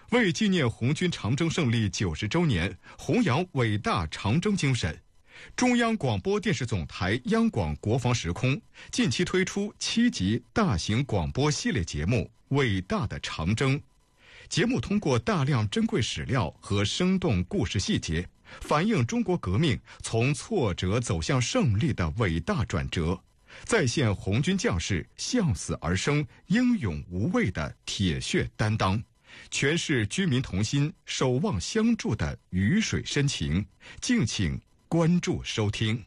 为纪念红军长征胜利90周年，弘扬伟大长征精神，中央广播电视总台央广国防时空近期推出7集大型广播系列节目《伟大的长征》。节目通过大量珍贵史料和生动故事细节，反映中国革命从挫折走向胜利的伟大转折，再现红军将士向死而生、英勇无畏的铁血担当，诠释居民同心、守望相助的鱼水深情。敬请关注收听。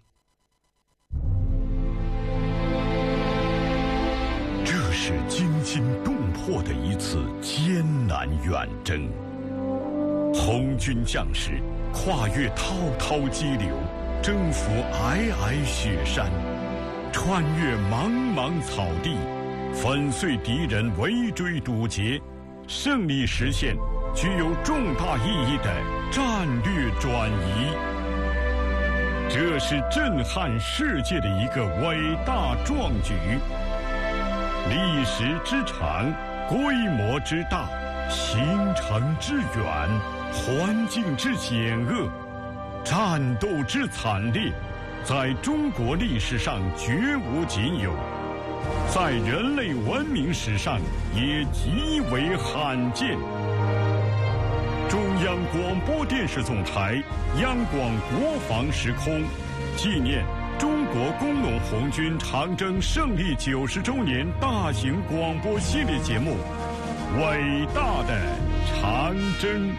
这是惊心动魄的一次艰难远征，红军将士跨越滔滔激流，征服皑皑雪山，穿越茫茫草地，粉碎敌人围追堵截，胜利实现具有重大意义的战略转移。这是震撼世界的一个伟大壮举，历史之长，规模之大，行程之远，环境之险恶，战斗之惨烈，在中国历史上绝无仅有，在人类文明史上也极为罕见。中央广播电视总台央广国防时空纪念中国工农红军长征胜利90周年大型广播系列节目《伟大的长征》。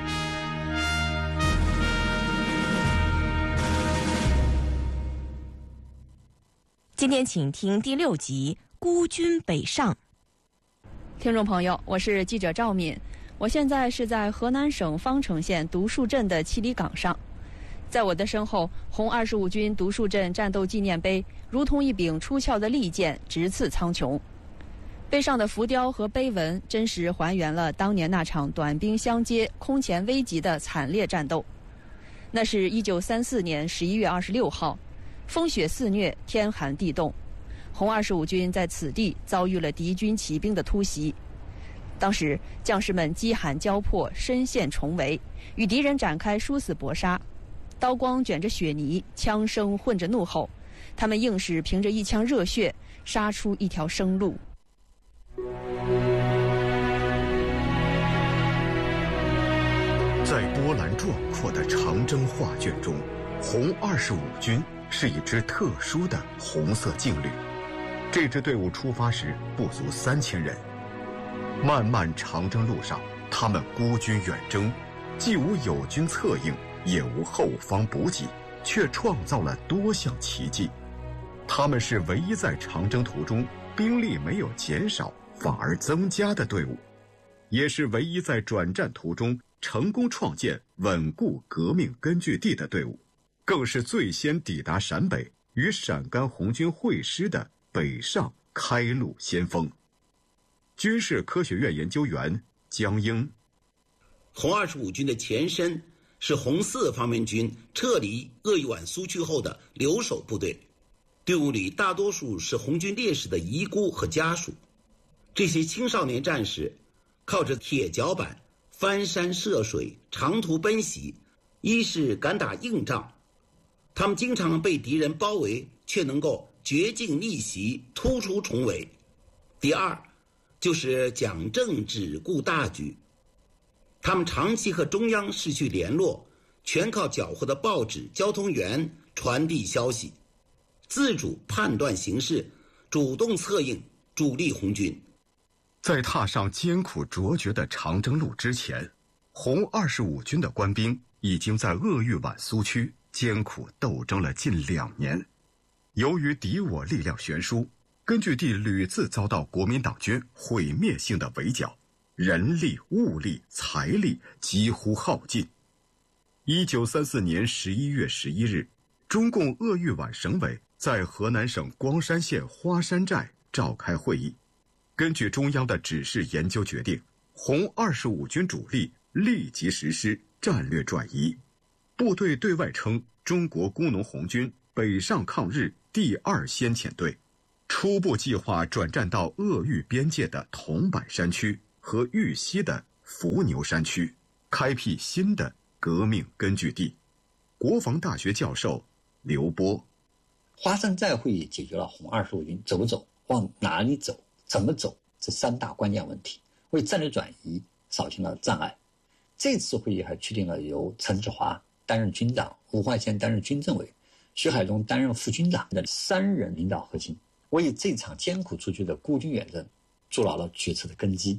今天请听第6集《孤军北上》。 听众朋友，我是记者赵敏，我现在是在河南省方城县独树镇的七里岗上。在我的身后，红25军独树镇战斗纪念碑如同一柄出鞘的利剑，直刺苍穹。碑上的浮雕和碑文真实还原了当年那场短兵相接、空前危急的惨烈战斗。那是1934年11月26号，风雪肆虐，天寒地冻，红25军在此地遭遇了敌军骑兵的突袭。当时将士们饥寒交迫，身陷重围，与敌人展开殊死搏杀，刀光卷着血泥，枪声混着怒吼，他们硬是凭着一腔热血杀出一条生路。 在波澜壮阔的长征画卷中，红25军是一支特殊的红色劲旅。这支队伍出发时不足3000人，漫漫长征路上，他们孤军远征，既无友军策应，也无后方补给，却创造了多项奇迹。他们是唯一在长征途中兵力没有减少，反而增加的队伍，也是唯一在转战途中成功创建稳固革命根据地的队伍，更是最先抵达陕北与陕甘红军会师的北上开路先锋。军事科学院研究员江英， 红25军的前身是红4方面军撤离鄂豫皖苏区后的留守部队，队伍里大多数是红军烈士的遗孤和家属。这些青少年战士靠着铁脚板翻山涉水，长途奔袭，一是敢打硬仗，他们经常被敌人包围，却能够绝境逆袭，突出重围。第二就是讲政治顾大局，他们长期和中央失去联络，全靠缴获的报纸、交通员传递消息，自主判断形势，主动策应，主力红军。 在踏上艰苦卓绝的长征路之前，红25军的官兵已经在鄂豫皖苏区艰苦斗争了近2年。由于敌我力量悬殊，根据地屡次遭到国民党军毁灭性的围剿，人力、物力、财力几乎耗尽。1934年11月11日，中共鄂豫皖省委在河南省光山县花山寨召开会议，根据中央的指示研究决定，红25军主力立即实施战略转移，部队对外称中国工农红军北上抗日第2先遣队，初步计划转战到鄂豫边界的桐柏山区和豫西的伏牛山区，开辟新的革命根据地。国防大学教授刘波： 华山寨会议解决了红25军走不走、往哪里走、怎么走这3大关键问题，为战略转移扫清了障碍。这次会议还确定了由陈志华担任军长、吴焕先担任军政委、徐海东担任副军长的3人领导核心，为这场艰苦出去的孤军远征筑牢了决策的根基。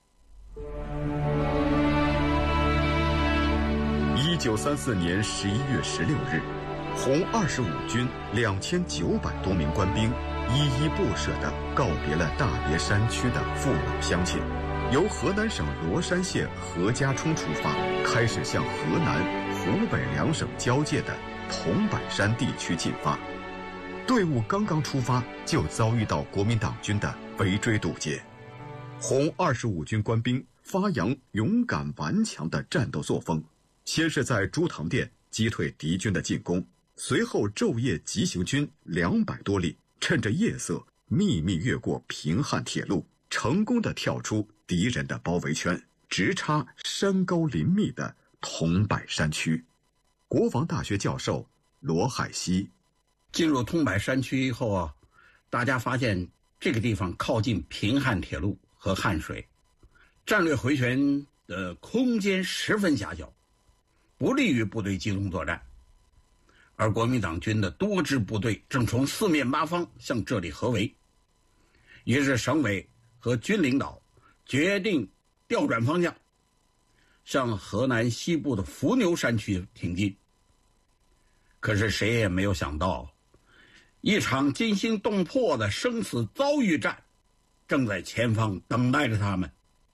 1934年11月16日，红25军2900多名官兵依依不舍地告别了大别山区的父老乡亲，由河南省罗山县何家冲出发，开始向河南、湖北2省交界的桐柏山地区进发。队伍刚刚出发，就遭遇到国民党军的围追堵截。红25军官兵发扬勇敢顽强的战斗作风，先是在朱塘店击退敌军的进攻，随后昼夜急行军200多里，趁着夜色秘密越过平汉铁路，成功地跳出敌人的包围圈，直插山高林密的桐柏山区。国防大学教授罗海西： 进入桐柏山区以后啊，大家发现这个地方靠近平汉铁路和汉水，战略回旋的空间十分狭小，不利于部队集中作战。而国民党军的多支部队正从4面8方向这里合围，于是省委和军领导决定调转方向，向河南西部的伏牛山区挺进。可是谁也没有想到，一场惊心动魄的生死遭遇战正在前方等待着他们。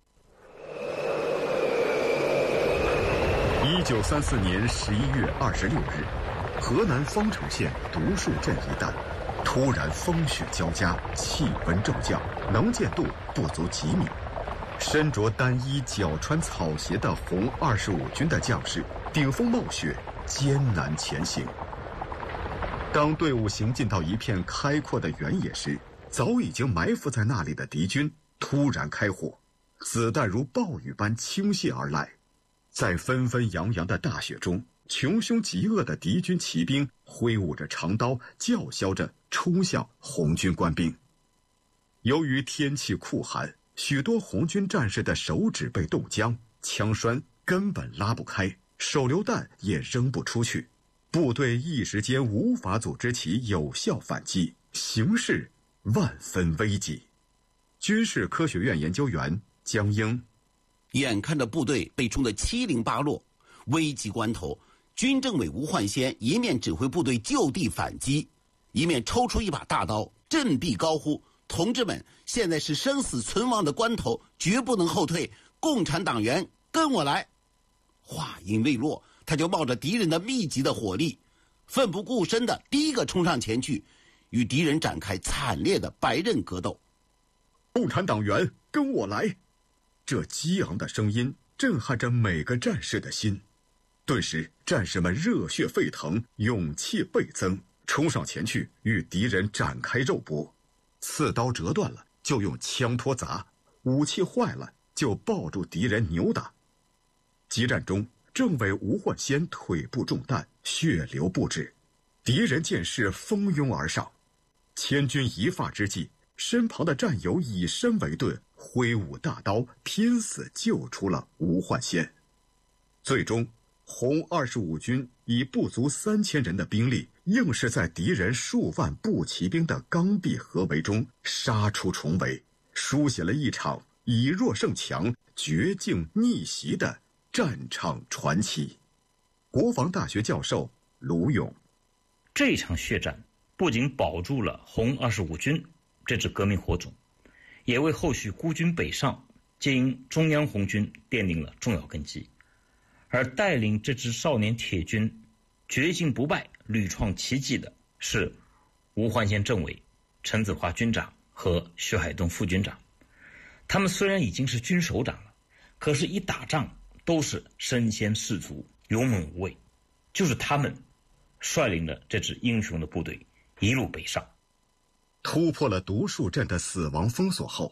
1934年11月26日，河南方城县独树镇一带突然风雪交加，气温骤降，能见度不足几米。身着单衣、脚穿草鞋的红25军的将士顶风冒雪，艰难前行。当队伍行进到一片开阔的原野时，早已经埋伏在那里的敌军突然开火，子弹如暴雨般倾泻而来。在纷纷扬扬的大雪中，穷凶极恶的敌军骑兵挥舞着长刀，叫嚣着冲向红军官兵。由于天气酷寒，许多红军战士的手指被冻僵，枪栓根本拉不开，手榴弹也扔不出去，部队一时间无法组织起有效反击，形势万分危急。军事科学院研究员江英： 眼看着部队被冲得七零八落，危急关头，军政委吴焕先一面指挥部队就地反击，一面抽出一把大刀，振臂高呼：同志们，现在是生死存亡的关头，绝不能后退，共产党员跟我来。话音未落，他就冒着敌人的密集的火力，奋不顾身的第一个冲上前去，与敌人展开惨烈的白刃格斗。 共产党员跟我来！这激昂的声音震撼着每个战士的心，顿时战士们热血沸腾，勇气倍增，冲上前去与敌人展开肉搏。刺刀折断了就用枪托砸，武器坏了就抱住敌人扭打。激战中，政委吴焕先腿部中弹，血流不止，敌人见势蜂拥而上。千钧一发之际，身旁的战友以身为盾，挥舞大刀，拼死救出了吴焕先。最终，红25军以不足3000人的兵力，硬是在敌人数万步骑兵的刚壁合围中杀出重围，书写了一场以弱胜强、绝境逆袭的战场传奇。国防大学教授卢勇： 这场血战不仅保住了红25军这支革命火种，也为后续孤军北上接应中央红军奠定了重要根基。而带领这支少年铁军绝境不败、屡创奇迹的是吴焕先政委、陈子华军长和徐海东副军长。他们虽然已经是军首长了，可是一打仗都是身先士卒、勇猛无畏。就是他们率领了这支英雄的部队一路北上。 突破了独树镇的死亡封锁后，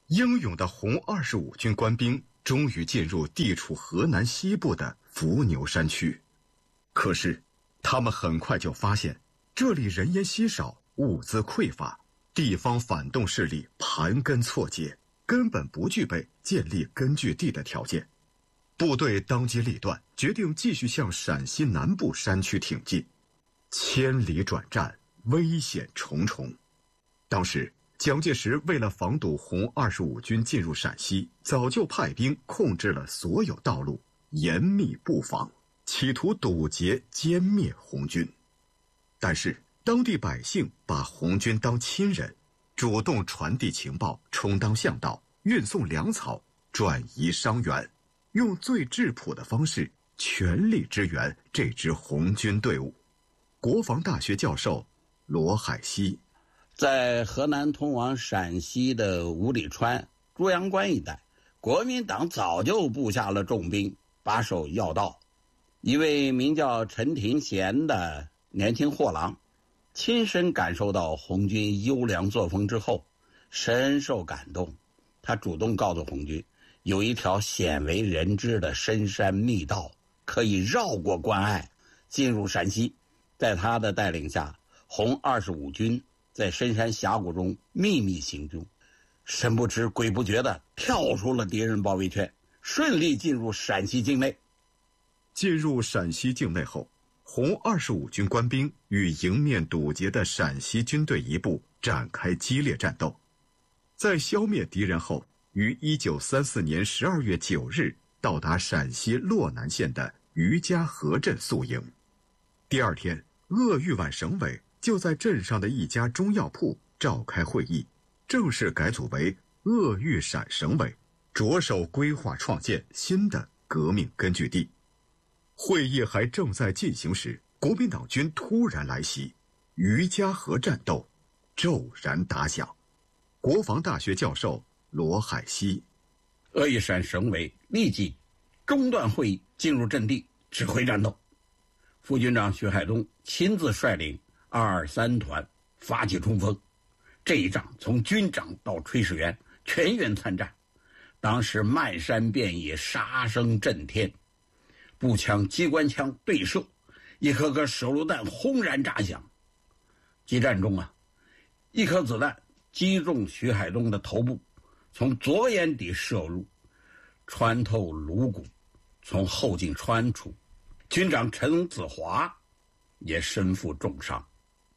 英勇的红25军官兵终于进入地处河南西部的伏牛山区。可是他们很快就发现，这里人烟稀少，物资匮乏，地方反动势力盘根错节，根本不具备建立根据地的条件。部队当机立断，决定继续向陕西南部山区挺进。千里转战，危险重重。当时蒋介石为了防堵红25军进入陕西，早就派兵控制了所有道路，严密布防，企图堵截歼灭红军。但是当地百姓把红军当亲人，主动传递情报，充当向导，运送粮草，转移伤员，用最质朴的方式全力支援这支红军队伍。国防大学教授罗海西在河南通往陕西的五里川、朱阳关一带，国民党早就布下了重兵，把守要道。一位名叫陈廷贤的年轻货郎，亲身感受到红军优良作风之后，深受感动。他主动告诉红军，有一条鲜为人知的深山密道，可以绕过关隘，进入陕西。在他的带领下，红25军在深山峡谷中秘密行军，神不知鬼不觉地跳出了敌人包围圈，顺利进入陕西境内。 进入陕西境内后，红25军官兵与迎面堵截的陕西军队一部展开激烈战斗。在消灭敌人后，于1934年12月9日到达陕西洛南县的余家河镇宿营。第二天，鄂豫皖省委就在镇上的一家中药铺召开会议，正式改组为鄂豫陕省委，着手规划创建新的革命根据地。会议还正在进行时，国民党军突然来袭，余家河战斗骤然打响。国防大学教授罗海西鄂豫陕省委立即中断会议，进入阵地指挥战斗。副军长徐海东亲自率领223团发起冲锋，这一仗从军长到炊事员全员参战。当时漫山遍野，杀声震天，步枪、机关枪对射，一颗颗手榴弹轰然炸响。激战中一颗子弹击中徐海东的头部，从左眼底射入，穿透颅骨，从后颈穿出。军长陈子华也身负重伤。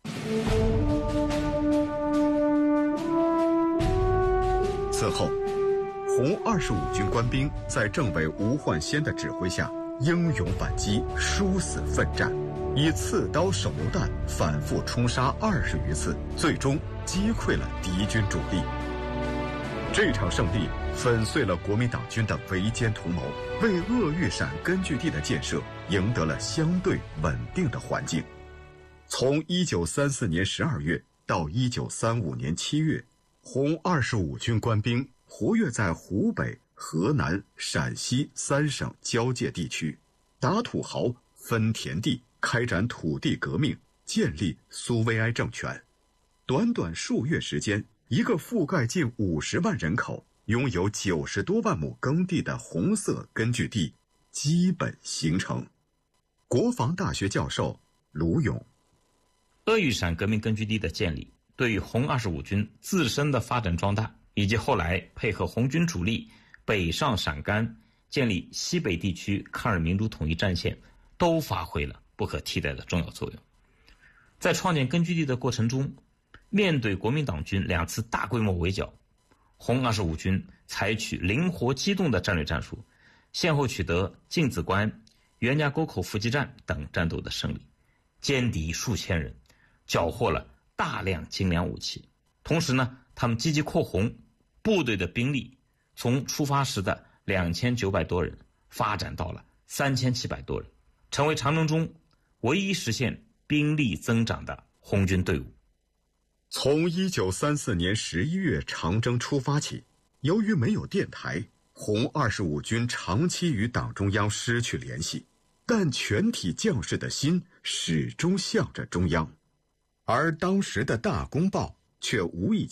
此后，红25军官兵在政委吴焕先的指挥下英勇反击，殊死奋战，以刺刀手榴弹反复冲杀20余次，最终击溃了敌军主力。这场胜利粉碎了国民党军的围歼图谋，为鄂豫陕根据地的建设赢得了相对稳定的环境。从1934年12月到1935年7月，红25军官兵活跃在湖北、河南、陕西3省交界地区，打土豪、分田地，开展土地革命，建立苏维埃政权。短短数月时间，一个覆盖近50万人口、拥有90多万亩耕地的红色根据地基本形成。国防大学教授卢勇， 鄂豫陕革命根据地的建立，对于红25军自身的发展壮大，以及后来配合红军主力北上陕甘，建立西北地区抗日民主统一战线，都发挥了不可替代的重要作用。在创建根据地的过程中，面对国民党军2次大规模围剿，红25军采取灵活机动的战略战术，先后取得镜子关、袁家沟口伏击战等战斗的胜利，歼敌数千人，缴获了大量精良武器。同时呢，他们积极扩红，部队的兵力从出发时的2900多人发展到了3700多人，成为长征中唯一实现兵力增长的红军队伍。 从1934年11月长征出发起，由于没有电台，红25军长期与党中央失去联系，但全体将士的心始终向着中央。而当时的大公报却无意间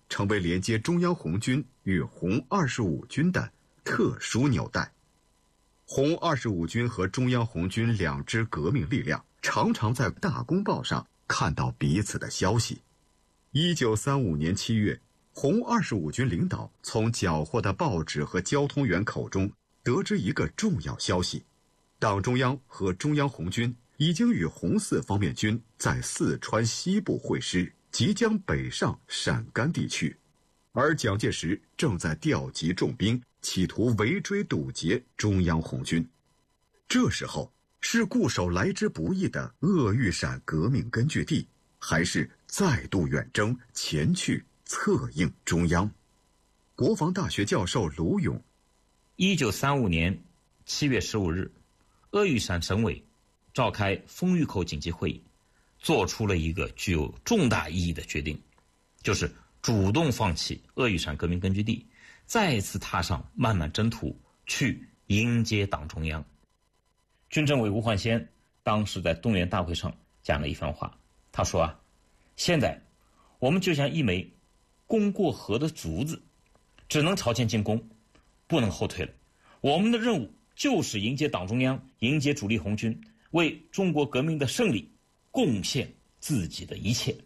成为连接中央红军与红25军的特殊纽带。红25军和中央红军两支革命力量常常在大公报上看到彼此的消息。1935年7月，红25军领导从缴获的报纸和交通员口中得知一个重要消息：党中央和中央红军已经与红四方面军在四川西部会师，即将北上陕甘地区，而蒋介石正在调集重兵，企图围追堵截中央红军。这时候是固守来之不易的鄂豫陕革命根据地，还是再度远征前去策应中央？国防大学教授卢勇 ，1935年7月15日，鄂豫陕省委召开丰峪口紧急会议，做出了一个具有重大意义的决定，就是主动放弃鄂豫陕革命根据地，再次踏上漫漫征途，去迎接党中央。军政委吴焕先当时在动员大会上讲了一番话，他说现在我们就像一枚攻过河的竹子，只能朝前进攻，不能后退了。我们的任务就是迎接党中央，迎接主力红军，为中国革命的胜利贡献自己的一切。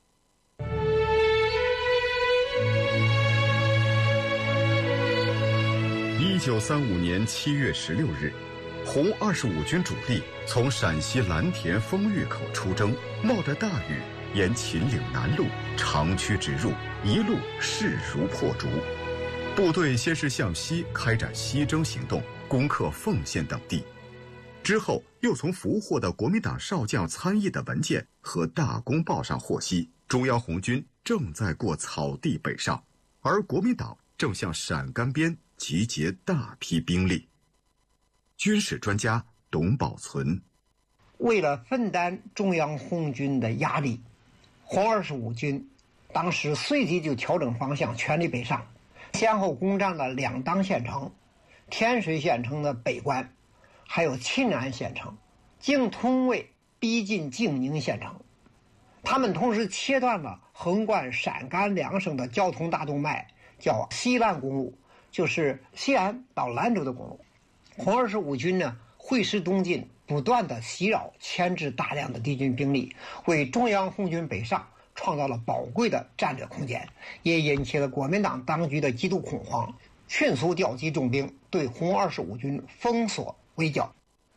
1935年7月16日，红25军主力从陕西蓝田丰峪口出征，冒着大雨沿秦岭南路长驱直入，一路势如破竹。部队先是向西开展西征行动，攻克凤县等地，之后又从俘获的国民党少将参议的文件和大公报上获悉，中央红军正在过草地北上，而国民党正向陕甘边集结大批兵力。军事专家董宝存， 为了分担中央红军的压力，红25军当时随即就调整方向，全力北上，先后攻占了两当县城，天水县城的北关，还有沁安县城，经通渭逼近静宁县城。他们同时切断了横贯陕甘两省的交通大动脉，叫西兰公路，就是西安到兰州的公路。红25军呢会师东进，不断的袭扰，牵制大量的敌军兵力，为中央红军北上创造了宝贵的战略空间，也引起了国民党当局的极度恐慌，迅速调集重兵，对红25军封锁围剿。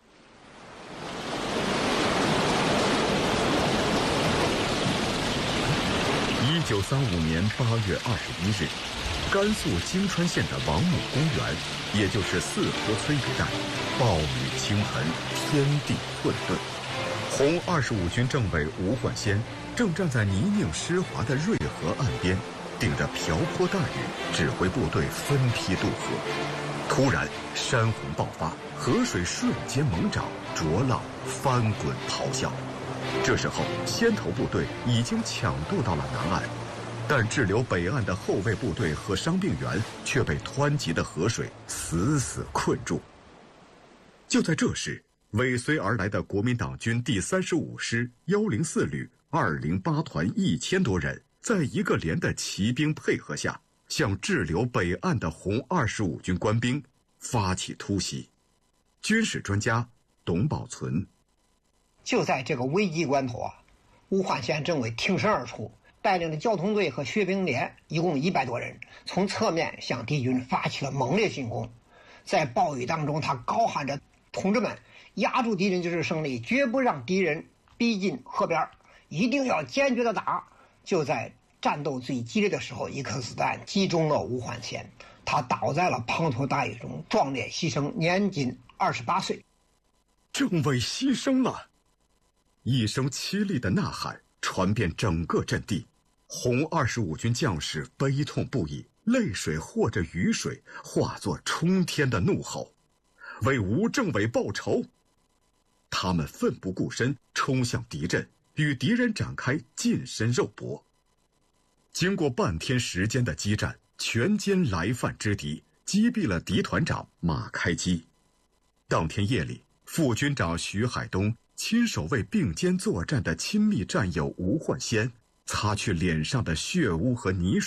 1935年8月21日，甘肃泾川县的王母公园，也就是四河村一带，暴雨倾盆，天地混沌。红25军政委吴焕先正站在泥泞湿滑的瑞河岸边，顶着瓢泼大雨，指挥部队分批渡河。突然，山洪爆发，河水瞬间猛涨，浊浪翻滚咆哮。这时候，先头部队已经抢渡到了南岸，但滞留北岸的后卫部队和伤病员却被湍急的河水死死困住。就在这时，尾随而来的国民党军第35师104旅208团1000多人，在一个连的骑兵配合下，向滞留北岸的红25军官兵发起突袭。军事专家董宝存， 就在这个危急关头吴焕先政委挺身而出，带领着交通队和学兵连一共100多人，从侧面向敌军发起了猛烈进攻。在暴雨当中，他高喊着：“同志们，压住敌人就是胜利，绝不让敌人逼近河边，一定要坚决的打。”就在战斗最激烈的时候，一颗子弹击中了吴焕先，他倒在了滂沱大雨中，壮烈牺牲，年仅28岁。 政委牺牲了！一声凄厉的呐喊传遍整个阵地，红25军将士悲痛不已，泪水或者雨水化作冲天的怒吼，为吴政委报仇。他们奋不顾身冲向敌阵，与敌人展开近身肉搏。经过半天时间的激战，全歼来犯之敌，击毙了敌团长马开基。当天夜里，副军长徐海东亲手为并肩作战的亲密战友吴焕先擦去脸上的血污和泥水，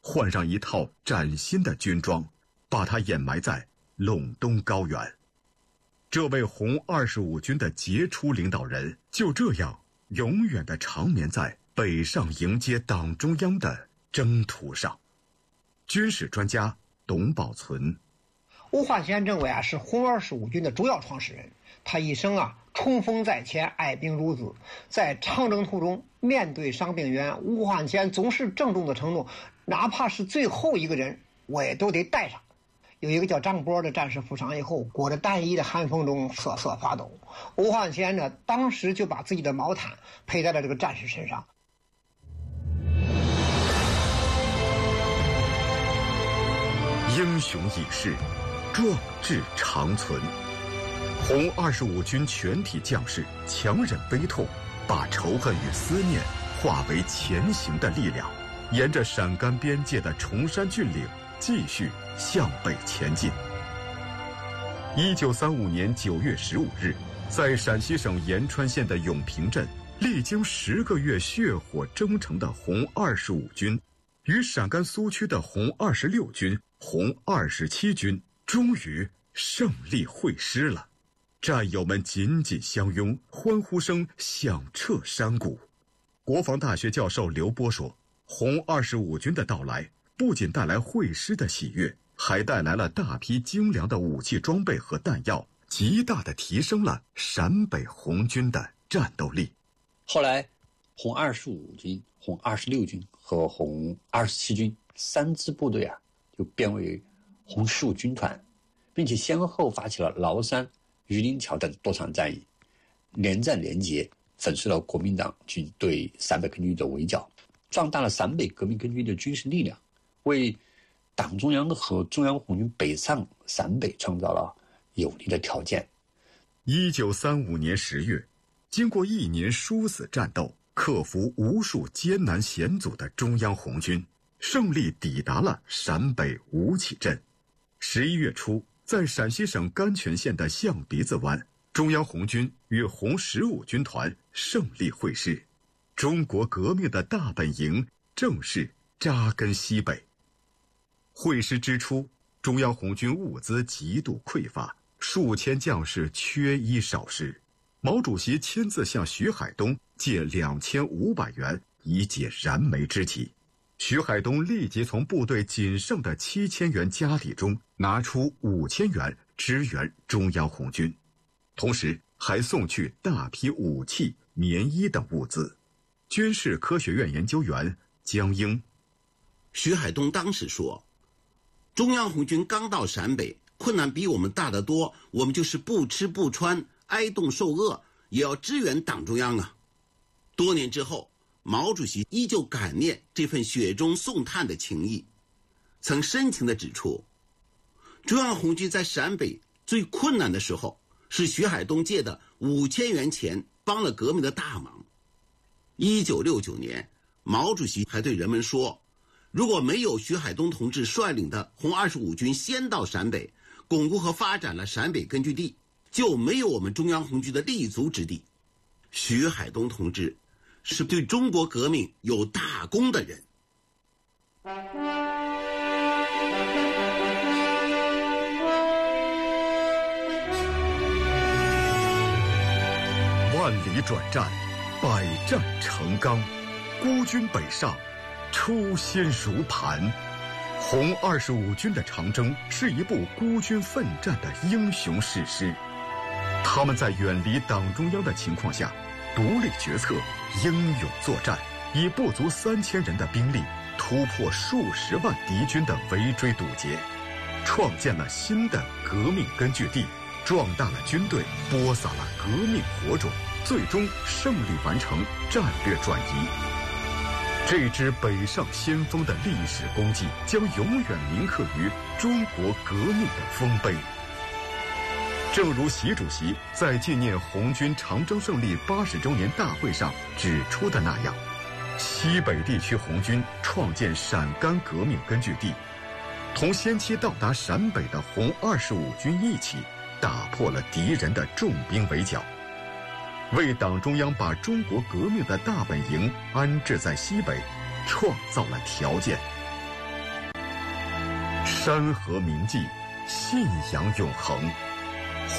换上一套崭新的军装，把他掩埋在陇东高原。这位红25军的杰出领导人就这样永远地长眠在北上迎接党中央的征途上。军事专家董宝存： 吴化先政委是红25军的主要创始人，他一生冲锋在前，爱兵如子。在长征途中，面对伤病员，吴化先总是郑重的承诺，哪怕是最后一个人，我也都得带上。有一个叫张波的战士负伤以后，裹着单衣的寒风中瑟瑟发抖。吴化先呢，当时就把自己的毛毯佩在了这个战士身上。 英雄已逝，壮志长存。红25军全体将士强忍悲痛，把仇恨与思念化为前行的力量，沿着陕甘边界的崇山峻岭继续向北前进。1935年9月15日，在陕西省延川县的永平镇，历经10个月血火征程的红25军，与陕甘苏区的红26军、红27军终于胜利会师了。战友们紧紧相拥，欢呼声响彻山谷。国防大学教授刘波说，红25军的到来不仅带来会师的喜悦，还带来了大批精良的武器装备和弹药，极大地提升了陕北红军的战斗力。 后来红25军、红26军和红27军3支部队就编为红15军团，并且先后发起了崂山、榆林桥等多场战役，连战连捷，粉碎了国民党军对陕北根据地的围剿，壮大了陕北革命根据地的军事力量，为党中央和中央红军北上陕北创造了有利的条件。 1935年10月，经过1年殊死战斗，克服无数艰难险阻的中央红军，胜利抵达了陕北吴起镇。11月初，在陕西省甘泉县的象鼻子湾，中央红军与红15军团胜利会师，中国革命的大本营正式扎根西北。会师之初，中央红军物资极度匮乏，数千将士缺衣少食。毛主席亲自向徐海东借2500元以解燃眉之急。徐海东立即从部队仅剩的7000元家底中拿出5000元支援中央红军，同时还送去大批武器、棉衣等物资。军事科学院研究员江英： 徐海东当时说，中央红军刚到陕北，困难比我们大得多，我们就是不吃不穿，挨冻受饿，也要支援党中央啊。多年之后，毛主席依旧感念这份雪中送炭的情谊，曾深情地指出，中央红军在陕北最困难的时候，是徐海东借的5000元钱帮了革命的大忙。1969年，毛主席还对人们说，如果没有徐海东同志率领的红25军先到陕北，巩固和发展了陕北根据地，就没有我们中央红军的立足之地。徐海东同志是对中国革命有大功的人。 万里转战，百战成钢，孤军北上，初心如磐。红25军的长征是一部孤军奋战的英雄史诗。他们在远离党中央的情况下，独立决策，英勇作战，以不足3000人的兵力突破数十万敌军的围追堵截，创建了新的革命根据地，壮大了军队，播撒了革命火种，最终胜利完成战略转移。这支北上先锋的历史功绩将永远铭刻于中国革命的丰碑。正如习主席在纪念红军长征胜利80周年大会上指出的那样，西北地区红军创建陕甘革命根据地，同先期到达陕北的红25军一起，打破了敌人的重兵围剿，为党中央把中国革命的大本营安置在西北创造了条件。 山河铭记，信仰永恒。